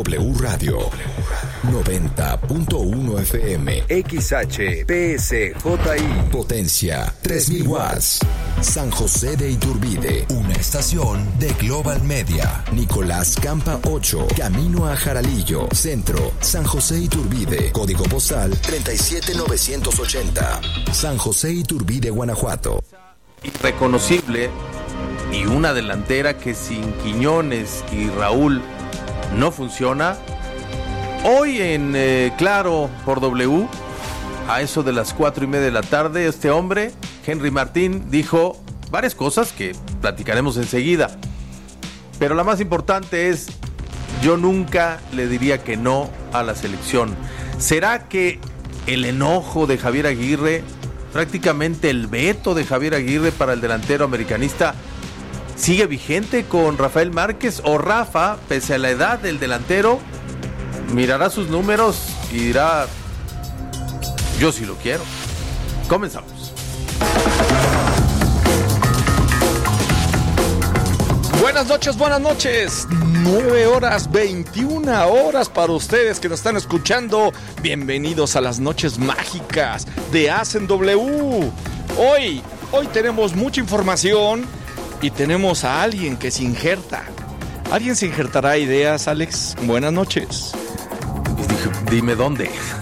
W Radio 90.1 FM XHPSJI Potencia 3000 watts. San José de Iturbide, una estación de Global Media. Nicolás Campa 8, camino a Jaralillo, Centro, San José Iturbide, código postal 37980. San José Iturbide, Guanajuato. Irreconocible y una delantera que sin Quiñones y Raúl no funciona. Hoy en Claro por W, a eso de las 4:30 de la tarde, este hombre, Henry Martín, dijo varias cosas que platicaremos enseguida. Pero la más importante es, yo nunca le diría que no a la selección. ¿Será que el enojo de Javier Aguirre, prácticamente el veto de Javier Aguirre para el delantero americanista, sigue vigente con Rafael Márquez? ¿O Rafa, pese a la edad del delantero, mirará sus números y dirá, yo sí lo quiero? Comenzamos. Buenas noches, 9:21 para ustedes que nos están escuchando. Bienvenidos a las noches mágicas de Hacen W. Hoy tenemos mucha información y tenemos a alguien que se injerta. ¿Alguien se injertará ideas, Alex? Buenas noches. Dime dónde.